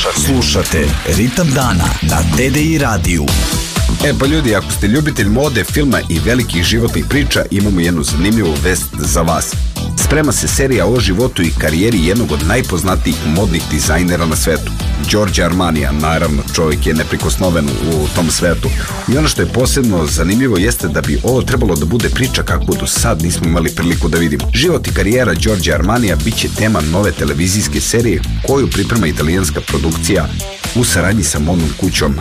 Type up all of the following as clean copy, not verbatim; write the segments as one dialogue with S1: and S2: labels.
S1: Slušate Ritam dana na TDI radiju.
S2: Pa ljudi, ako ste ljubitelj mode, filma i velikih životnih priča, imamo jednu zanimljivu vest za vas. Sprema se serija o životu i karijeri jednog od najpoznatijih modnih dizajnera na svetu, Giorgio Armanija. Naravno, čovjek je neprikosnoven u tom svetu. I ono što je posebno zanimljivo jeste da bi ovo trebalo da bude priča kako do sad nismo imali priliku da vidimo. Život i karijera Giorgio Armanija bit će tema nove televizijske serije koju priprema italijanska produkcija u saradnji sa modnom kućom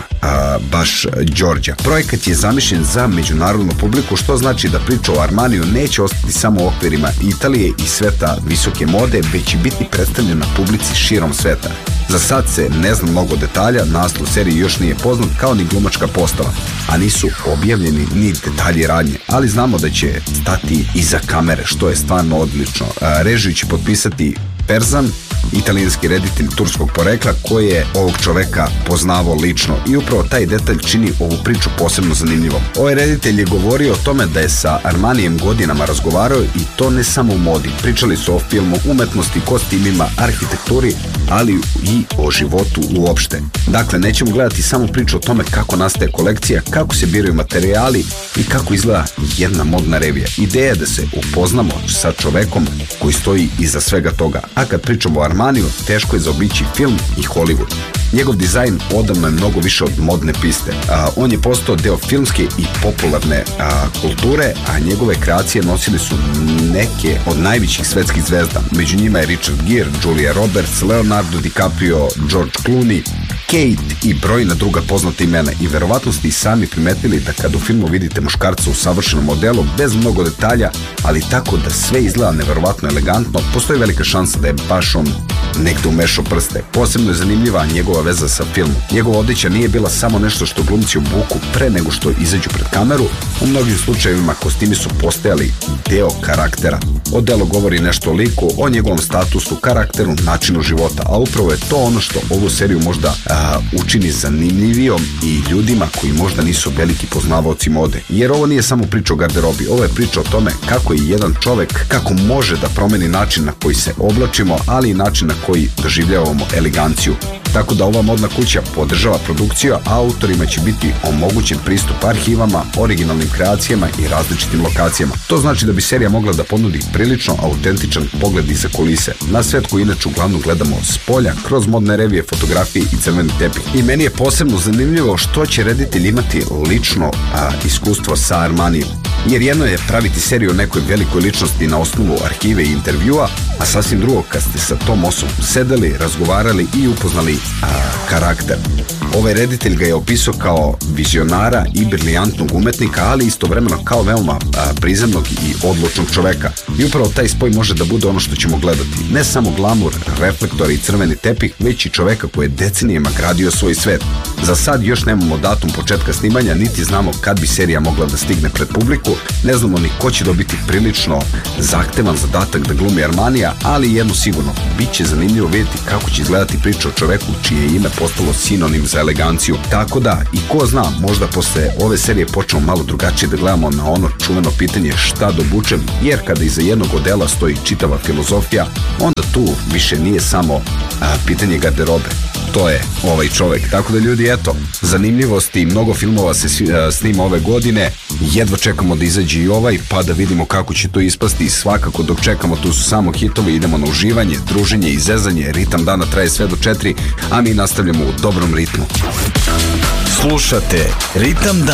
S2: baš Giorgia. Projekat je zamišljen za međunarodnu publiku, što znači da priča o Armaniju neće ostati samo u okvirima Italije i sveta visoke mode, već će biti predstavljena publici širom sveta. Za sad se ne zna mnogo detalja, naslov serije još nije poznat, kao ni glumačka postava, a nisu objavljeni ni detalji radnje, ali znamo da će stati iza kamere, što je stvarno odlično. Režiju će potpisati Perzan, italijanski reditelj turskog porekla koji je ovog čoveka poznavao lično, i upravo taj detalj čini ovu priču posebno zanimljivom. Ovaj reditelj je govorio o tome da je sa Armanijem godinama razgovarao, i to ne samo u modi. Pričali su o filmu, umetnosti, kostimima, arhitekturi, ali i o životu uopšte. Dakle, nećemo gledati samo priču o tome kako nastaje kolekcija, kako se biraju materijali i kako izgleda jedna modna revija. Ideja je da se upoznamo sa čovekom koji stoji iza svega toga. A kad pričamo o Armaniju, teško je zaobići film i Hollywood. Njegov dizajn odavno je mnogo više od modne piste. On je postao deo filmske i popularne kulture, a njegove kreacije nosili su neke od najvećih svetskih zvezda. Među njima je Richard Gere, Julia Roberts, Leonardo DiCaprio, George Clooney, Kate i brojna druga poznata imena. I verovatno ste i sami primetili da kad u filmu vidite muškarca u savršenom modelu, bez mnogo detalja, ali tako da sve izgleda neverovatno elegantno, postoji velika šansa da je baš on negde umešao prste. Posebno je zanimljiva njegova veza sa filmom. Njegova odeća nije bila samo nešto što glumci obuku pre nego što izađu pred kameru. U mnogim slučajevima kostimi su postajali deo karaktera. Odelo govori nešto o liku, o njegovom statusu, karakteru, načinu života, a upravo je to ono što ovu seriju možda učini zanimljivijom i ljudima koji možda nisu veliki poznavaoci mode. Jer ovo nije samo priča o garderobi, ovo je priča o tome kako je jedan čovek, kako može da promeni način na koji se oblačimo, ali i način na koji doživljavamo eleganciju. Tako da ova modna kuća podržava produkciju, a autorima će biti omogućen pristup arhivama, originalnim kreacijama i različitim lokacijama. To znači da bi serija mogla da ponudi prilično autentičan pogled iza kulise na svet koji inače uglavnom gledamo s polja, kroz modne revije, fotografije i crveni tepih. I meni je posebno zanimljivo što će reditelj imati lično iskustvo sa Armanijom. Jer jedno je praviti seriju o nekoj velikoj ličnosti na osnovu arhive i intervjua, a sasvim drugo kad ste sa tom osobom sedeli, razgovarali i upoznali karakter. Ovaj reditelj ga je opisao kao vizionara i briljantnog umetnika, ali istovremeno kao veoma prizemnog i odlučnog čoveka. I upravo taj spoj može da bude ono što ćemo gledati. Ne samo glamur, reflektori i crveni tepih, već i čoveka koji je decenijama gradio svoj svet. Za sad još nemamo datum početka snimanja, niti znamo kad bi serija mogla da stigne pred publiku, ne znamo ni ko će dobiti prilično zahtevan zadatak da glumi Armanija, ali jedno sigurno, bit će zanimljivo vidjeti kako će izgledati priča o čoveku čije ime postalo sinonim za eleganciju. Tako da, i ko zna, možda posle ove serije počnemo malo drugačije da gledamo na ono čuveno pitanje šta da obučem, jer kada iza jednog odela stoji čitava filozofija, onda tu više nije samo pitanje garderobe. To je ovaj čovek. Tako da ljudi, eto, zanimljivosti, mnogo filmova se snima ove godine, jedva čekamo da izađe i ovaj, pa da vidimo kako će to ispasti. I svakako dok čekamo, tu su samo hitovi, idemo na uživanje, druženje i zezanje. Ritam dana traje sve do 4, a mi nastavljamo u dobrom ritmu.
S1: Slušate Ritam dana.